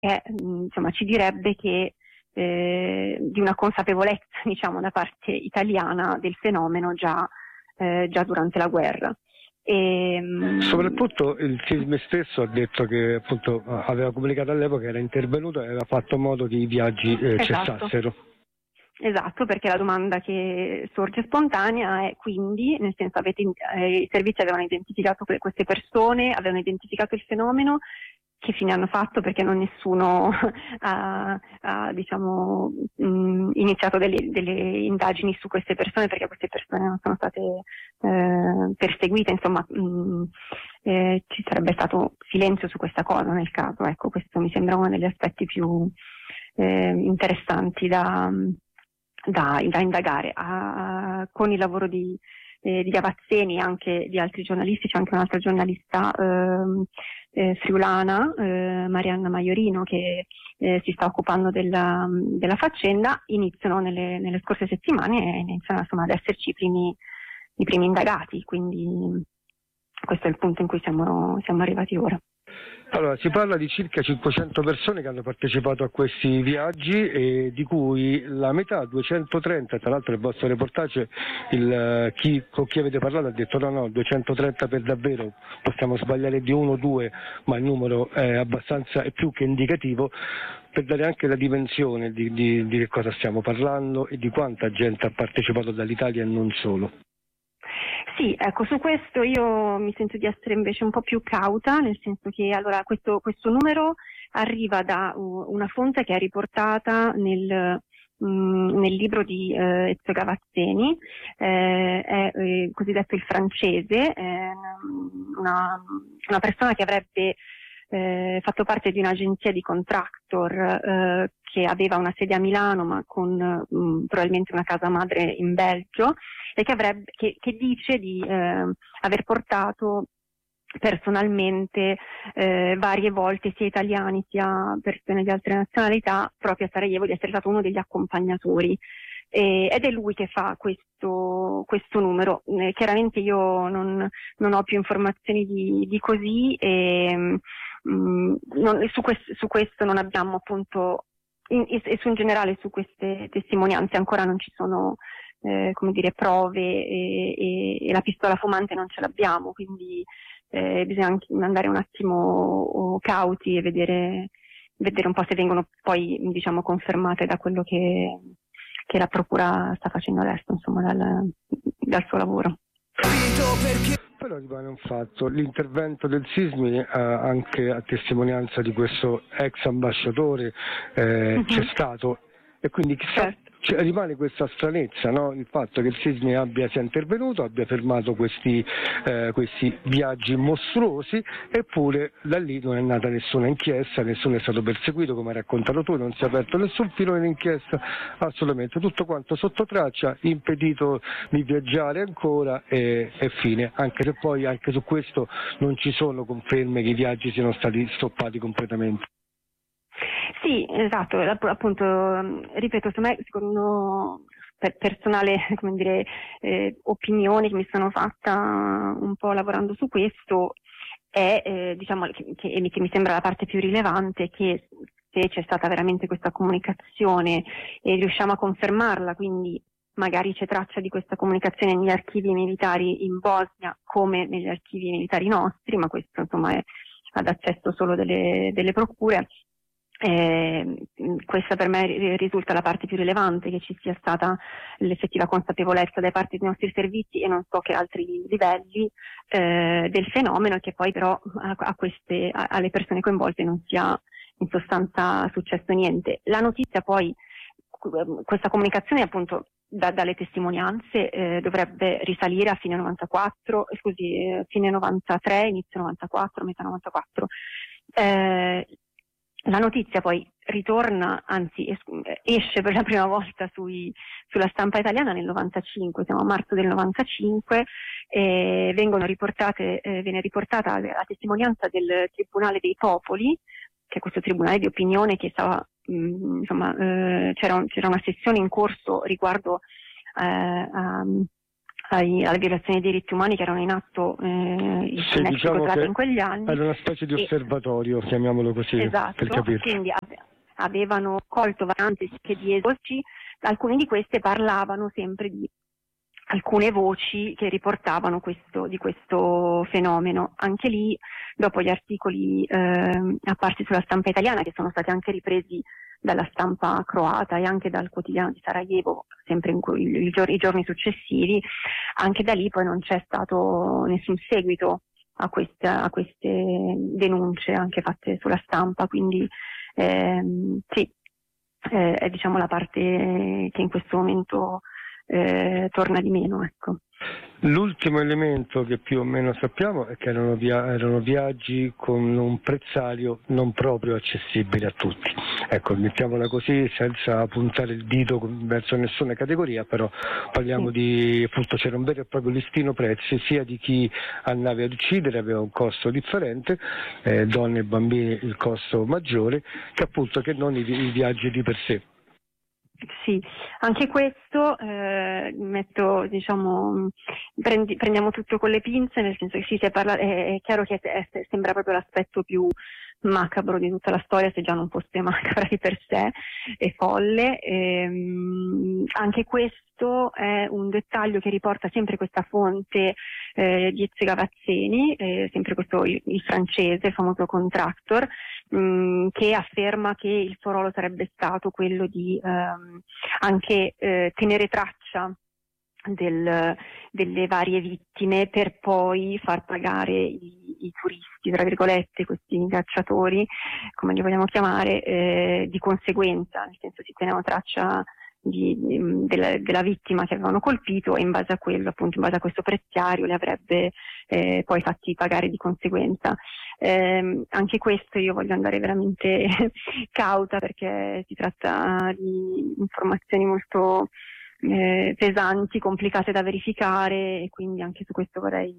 che insomma ci direbbe che di una consapevolezza, diciamo, da parte italiana del fenomeno già durante la guerra. Soprattutto il CISME stesso ha detto che appunto aveva comunicato all'epoca, era intervenuto e aveva fatto in modo che i viaggi cessassero. Esatto, perché la domanda che sorge spontanea è quindi, nel senso, i servizi avevano identificato queste persone, avevano identificato il fenomeno, che fine hanno fatto? Perché nessuno ha diciamo, iniziato delle indagini su queste persone, perché queste persone non sono state perseguite, insomma ci sarebbe stato silenzio su questa cosa nel caso. Ecco, questo mi sembra uno degli aspetti più interessanti da indagare. Con il lavoro di Gavazzeni e anche di altri giornalisti, c'è anche un'altra giornalista friulana, Marianna Maiorino, che si sta occupando della faccenda. Iniziano nelle scorse settimane e iniziano insomma ad esserci i primi indagati, quindi questo è il punto in cui siamo arrivati ora. Allora, si parla di circa 500 persone che hanno partecipato a questi viaggi e di cui la metà, 230, tra l'altro nel vostro reportage con chi avete parlato ha detto no, 230 per davvero, possiamo sbagliare di uno o due, ma il numero è più che indicativo, per dare anche la dimensione di che cosa stiamo parlando e di quanta gente ha partecipato dall'Italia e non solo. Sì, ecco, su questo io mi sento di essere invece un po' più cauta, nel senso che allora questo numero arriva da una fonte che è riportata nel libro di Ezio Gavazzeni, è cosiddetto il francese, una persona che avrebbe fatto parte di un'agenzia di contractor che aveva una sede a Milano ma con probabilmente una casa madre in Belgio, e che dice di aver portato personalmente varie volte sia italiani sia persone di altre nazionalità proprio a Sarajevo, di essere stato uno degli accompagnatori. Ed è lui che fa questo numero. Chiaramente io non ho più informazioni di così, e su questo non abbiamo appunto e in generale su queste testimonianze ancora non ci sono prove, e la pistola fumante non ce l'abbiamo, quindi bisogna anche andare un attimo cauti e vedere un po' se vengono poi, diciamo, confermate da quello che la procura sta facendo adesso, insomma, dal suo lavoro. Però rimane un fatto, l'intervento del SISMI anche a testimonianza di questo ex ambasciatore c'è stato, e quindi chissà, rimane questa stranezza, no? Il fatto che il SISMI sia intervenuto, abbia fermato questi viaggi mostruosi, eppure da lì non è nata nessuna inchiesta, nessuno è stato perseguito, come hai raccontato tu, non si è aperto nessun filo d'inchiesta, assolutamente, tutto quanto sotto traccia, impedito di viaggiare ancora e fine, anche se poi anche su questo non ci sono conferme che i viaggi siano stati stoppati completamente. Sì, esatto, appunto, ripeto, secondo personale, come dire, opinione che mi sono fatta un po' lavorando su questo, è diciamo che mi sembra la parte più rilevante, che se c'è stata veramente questa comunicazione e riusciamo a confermarla, quindi magari c'è traccia di questa comunicazione negli archivi militari in Bosnia come negli archivi militari nostri, ma questo insomma è ad accesso solo delle procure. Questa per me risulta la parte più rilevante, che ci sia stata l'effettiva consapevolezza da parte dei nostri servizi e non so che altri livelli del fenomeno, e che poi però alle persone coinvolte non sia in sostanza successo niente. La notizia poi, questa comunicazione appunto dalle testimonianze dovrebbe risalire a fine 93, inizio 94, metà 94. La notizia poi ritorna, anzi esce per la prima volta sulla stampa italiana nel 95, siamo a marzo del 95, viene riportata la testimonianza del Tribunale dei Popoli, che è questo tribunale di opinione che stava, c'era una sessione in corso riguardo alla violazione dei diritti umani che erano in atto in diciamo che in quegli anni. Era una specie di osservatorio, chiamiamolo così, esatto, per capire. Quindi avevano colto varianti di esoci, alcune di queste parlavano sempre di alcune voci che riportavano di questo fenomeno. Anche lì, dopo gli articoli apparsi sulla stampa italiana, che sono stati anche ripresi dalla stampa croata e anche dal quotidiano di Sarajevo, sempre i giorni successivi, anche da lì poi non c'è stato nessun seguito a queste denunce anche fatte sulla stampa, quindi sì, è diciamo la parte che in questo momento torna di meno, ecco. L'ultimo elemento che più o meno sappiamo è che erano viaggi con un prezzario non proprio accessibile a tutti. Ecco, mettiamola così senza puntare il dito verso nessuna categoria, però parliamo di, appunto, c'era un vero e proprio listino prezzi, sia di chi andava ad uccidere aveva un costo differente, donne e bambini il costo maggiore, che non i viaggi di per sé. Sì, anche questo prendiamo tutto con le pinze, nel senso che è chiaro che sembra proprio l'aspetto più macabro di tutta la storia, se già non fosse macabra di per sé e folle. Anche questo è un dettaglio che riporta sempre questa fonte di Ezio Gavazzeni, sempre questo il francese, il famoso contractor, che afferma che il suo ruolo sarebbe stato quello di anche tenere traccia delle varie vittime per poi far pagare i turisti, tra virgolette, questi cacciatori, come li vogliamo chiamare, di conseguenza, nel senso si tenevano traccia della vittima che avevano colpito e in base a quello, appunto in base a questo prezziario, li avrebbe poi fatti pagare di conseguenza. Anche questo io voglio andare veramente cauta, perché si tratta di informazioni molto pesanti, complicate da verificare, e quindi anche su questo vorrei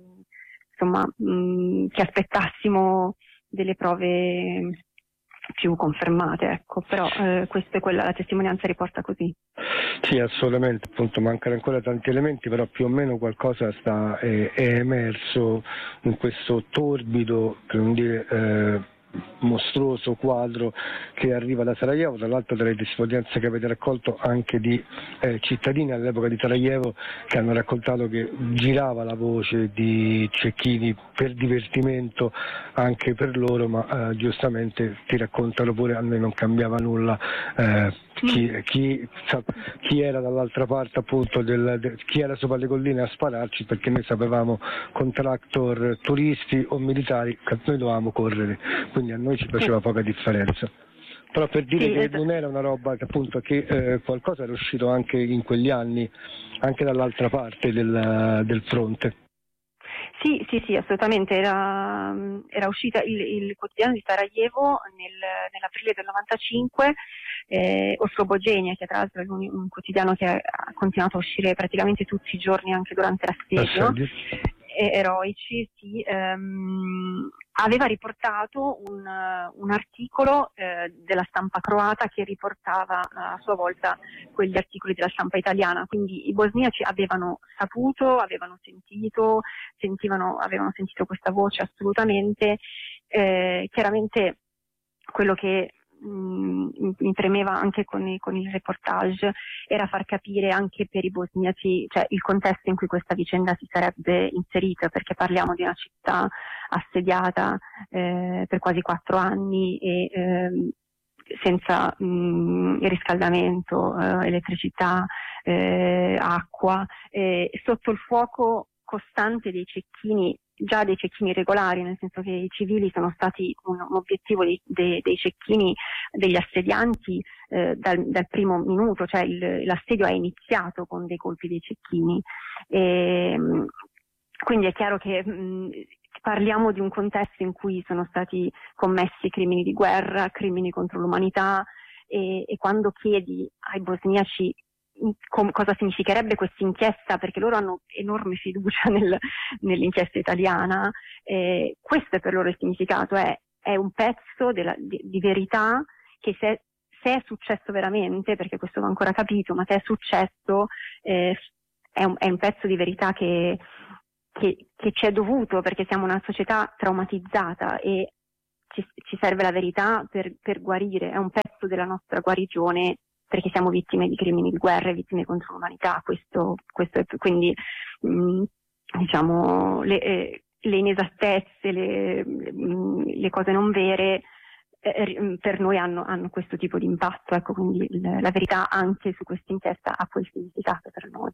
che aspettassimo delle prove più confermate, ecco. Però questa è la testimonianza riporta così. Sì, assolutamente, appunto mancano ancora tanti elementi, però più o meno qualcosa è emerso in questo torbido, per non dire mostruoso quadro che arriva da Sarajevo, tra l'altro delle testimonianze che avete raccolto anche di cittadini all'epoca di Sarajevo che hanno raccontato che girava la voce di cecchini per divertimento anche per loro, ma giustamente ti raccontano pure a noi non cambiava nulla chi era dall'altra parte, appunto chi era sopra le colline a spararci, perché noi sapevamo contractor turisti o militari che noi dovevamo correre, quindi a noi ci faceva poca differenza. Però per dire che non era una roba che appunto qualcosa era uscito anche in quegli anni, anche dall'altra parte del fronte. Sì, assolutamente. Era uscita il quotidiano di Sarajevo nell'aprile del 95, Oslobodjenia, che tra l'altro è un quotidiano che ha continuato a uscire praticamente tutti i giorni anche durante l'assedio. Eroici, sì, aveva riportato un articolo della stampa croata che riportava a sua volta quegli articoli della stampa italiana, quindi i bosniaci avevano saputo, avevano sentito questa voce assolutamente. Chiaramente quello che mi premeva anche con il reportage era far capire anche per i bosniaci, cioè il contesto in cui questa vicenda si sarebbe inserita, perché parliamo di una città assediata per quasi 4 anni e senza riscaldamento, elettricità, acqua, sotto il fuoco costante dei cecchini, già dei cecchini regolari, nel senso che i civili sono stati un obiettivo dei cecchini, degli assedianti dal primo minuto, cioè l'assedio è iniziato con dei colpi dei cecchini. Quindi è chiaro che parliamo di un contesto in cui sono stati commessi crimini di guerra, crimini contro l'umanità, e quando chiedi ai bosniaci cosa significherebbe questa inchiesta, perché loro hanno enorme fiducia nell'inchiesta italiana, questo è per loro il significato, è un pezzo di verità che se è successo veramente, perché questo va ancora capito, ma se è successo è un pezzo di verità che ci è dovuto, perché siamo una società traumatizzata e ci serve la verità per guarire, è un pezzo della nostra guarigione, perché siamo vittime di crimini di guerra, vittime contro l'umanità. Questo è, quindi diciamo le inesattezze, le cose non vere per noi hanno questo tipo di impatto, ecco, quindi la verità anche su questa inchiesta ha quel significato per noi.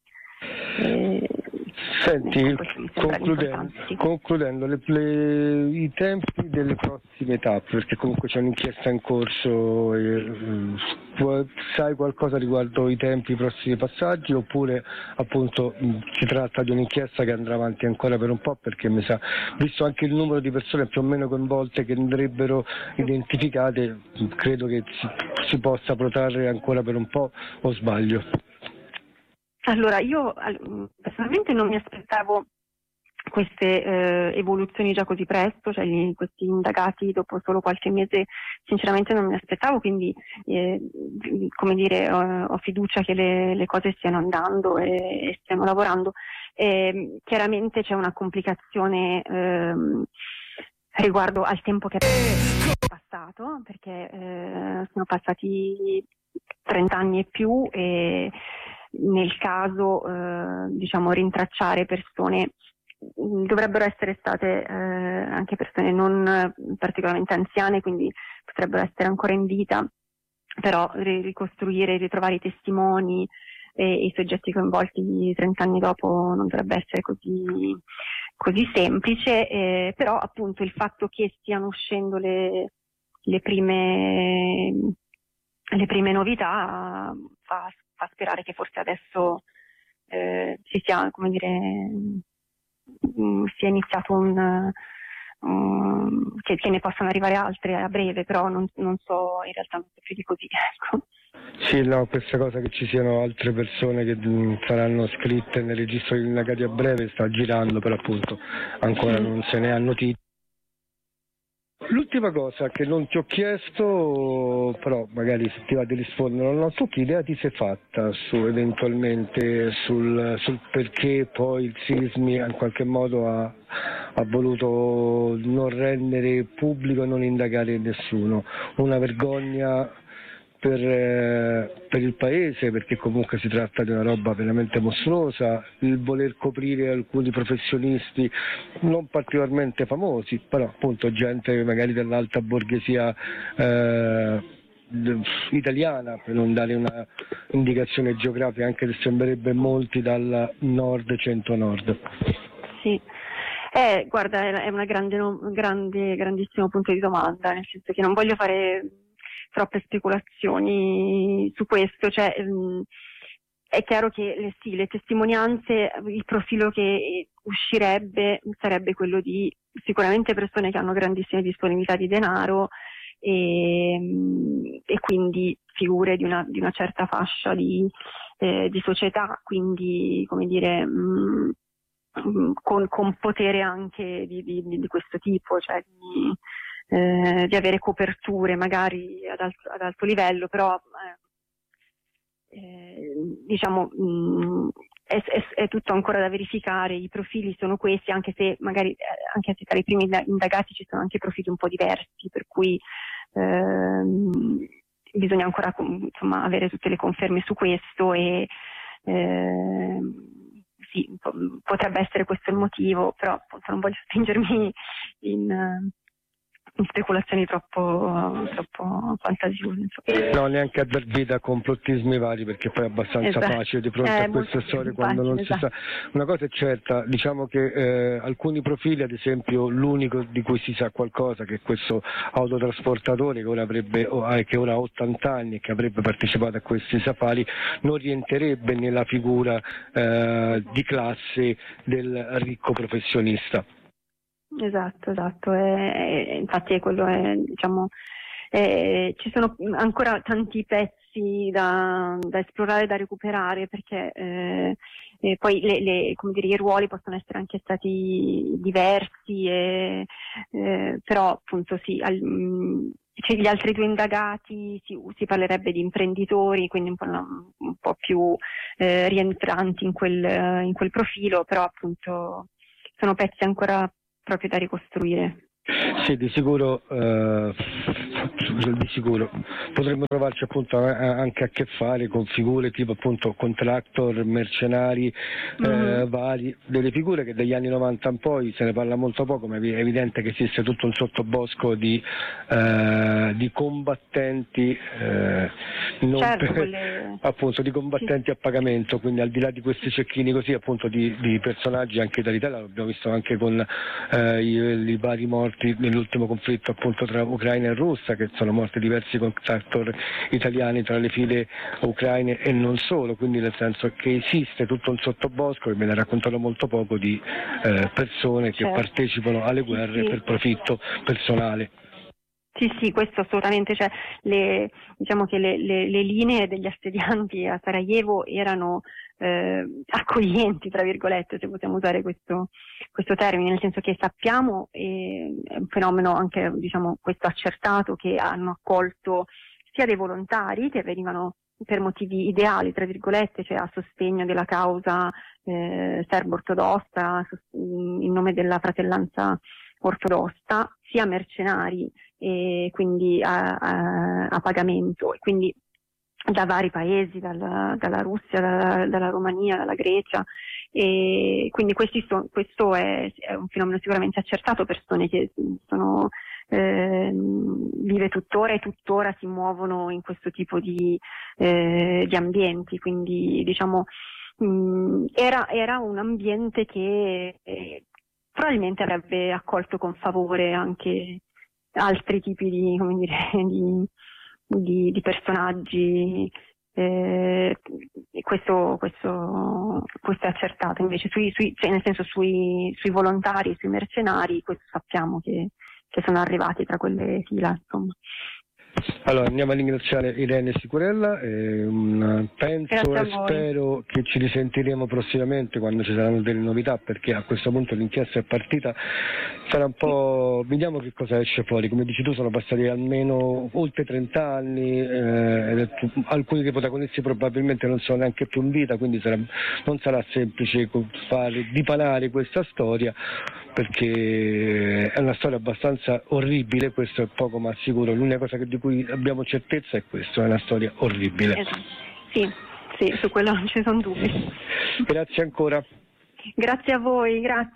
Senti, concludendo i tempi delle prossime tappe, perché comunque c'è un'inchiesta in corso, sai qualcosa riguardo i tempi, i prossimi passaggi, oppure appunto si tratta di un'inchiesta che andrà avanti ancora per un po', perché mi sa, visto anche il numero di persone più o meno coinvolte che andrebbero identificate, credo che si possa protrarre ancora per un po', o sbaglio? Allora, io personalmente non mi aspettavo queste evoluzioni già così presto, cioè questi indagati dopo solo qualche mese, sinceramente non mi aspettavo, quindi come dire, ho fiducia che le cose stiano andando e stiano lavorando. Chiaramente c'è una complicazione riguardo al tempo che è passato, perché sono passati 30 anni e più, e nel caso diciamo rintracciare persone, dovrebbero essere state anche persone non particolarmente anziane, quindi potrebbero essere ancora in vita, però ricostruire, ritrovare i testimoni e i soggetti coinvolti 30 anni dopo non dovrebbe essere così semplice, però appunto il fatto che stiano uscendo le prime novità fa sperare che forse adesso si sia, come dire, sia iniziato che ne possano arrivare altre a breve, però non so, in realtà non so più di così, ecco. Sì, no, questa cosa che ci siano altre persone che saranno scritte nel registro degli indagati a breve sta girando, però appunto ancora non se ne ha notizia. L'ultima cosa che non ti ho chiesto, però magari se ti va di rispondere o no, tu che idea ti sei fatta eventualmente sul perché poi il Sismi in qualche modo ha voluto non rendere pubblico e non indagare nessuno? Una vergogna per il paese, perché comunque si tratta di una roba veramente mostruosa, il voler coprire alcuni professionisti non particolarmente famosi, però appunto gente magari dell'alta borghesia italiana, per non dare una indicazione geografica, anche se sembrerebbe molti dal nord, centro-nord. Sì. Guarda, è una grandissimo punto di domanda, nel senso che non voglio fare troppe speculazioni su questo, cioè è chiaro che le testimonianze, il profilo che uscirebbe sarebbe quello di sicuramente persone che hanno grandissime disponibilità di denaro e quindi figure di una certa fascia di società, quindi come dire con potere anche di questo tipo, cioè di avere coperture magari ad alto livello, però diciamo è tutto ancora da verificare. I profili sono questi, anche se magari anche se tra i primi indagati ci sono anche profili un po' diversi, per cui bisogna ancora insomma avere tutte le conferme su questo e sì, potrebbe essere questo il motivo, però appunto non voglio spingermi in speculazioni troppo fantasiose. No, neanche a dar vita a complottismi vari, perché poi è abbastanza facile di fronte a queste storie quando non si sa. Una cosa è certa, diciamo che alcuni profili, ad esempio l'unico di cui si sa qualcosa, che è questo autotrasportatore che ora ha 80 anni e che avrebbe partecipato a questi safari, non rientrerebbe nella figura di classe del ricco professionista. Esatto, infatti è quello, diciamo, ci sono ancora tanti pezzi da esplorare, da recuperare, perché poi come dire, i ruoli possono essere anche stati diversi, però appunto sì, gli altri due indagati si parlerebbe di imprenditori, quindi un po' più rientranti in quel profilo, però appunto sono pezzi ancora proprio da ricostruire. Sì, di sicuro potremmo trovarci appunto anche a che fare con figure tipo appunto contractor, mercenari vari, delle figure che dagli anni 90 in poi se ne parla molto poco, ma è evidente che esiste tutto un sottobosco di combattenti appunto di combattenti a pagamento, quindi al di là di questi cecchini così appunto di personaggi anche dall'Italia, l'abbiamo visto anche con i vari morti nell'ultimo conflitto appunto tra Ucraina e Russia, che sono morti diversi contractor italiani tra le file ucraine e non solo, quindi nel senso che esiste tutto un sottobosco, che me ne ha raccontato molto poco, di persone che partecipano alle guerre per profitto personale. Sì, questo assolutamente, cioè diciamo che le linee degli assedianti a Sarajevo erano accoglienti, tra virgolette, se possiamo usare questo termine, nel senso che sappiamo, è un fenomeno anche, diciamo, questo accertato, che hanno accolto sia dei volontari che venivano per motivi ideali, tra virgolette, cioè a sostegno della causa serbo-ortodossa, in nome della fratellanza ortodossa, sia mercenari e quindi a pagamento, e quindi da vari paesi, dalla Russia, dalla Romania, dalla Grecia, e quindi questo è un fenomeno sicuramente accertato, persone che sono vive tuttora e tuttora si muovono in questo tipo di ambienti, quindi diciamo era un ambiente che probabilmente avrebbe accolto con favore anche altri tipi di, come dire, di personaggi, e questo è accertato. Invece nel senso sui volontari, sui mercenari, questo sappiamo che sono arrivati tra quelle fila, insomma. Allora andiamo a ringraziare Irene Sicurella, penso e spero che ci risentiremo prossimamente quando ci saranno delle novità, perché a questo punto l'inchiesta è partita, sarà un po', vediamo che cosa esce fuori. Come dici tu, sono passati almeno oltre 30 anni, alcuni dei protagonisti probabilmente non sono neanche più in vita, quindi non sarà semplice dipanare questa storia, perché è una storia abbastanza orribile, questo è poco ma sicuro. L'unica cosa di cui abbiamo certezza è questo, è una storia orribile. Sì, su quello non ci sono dubbi. Grazie ancora. Grazie a voi, grazie.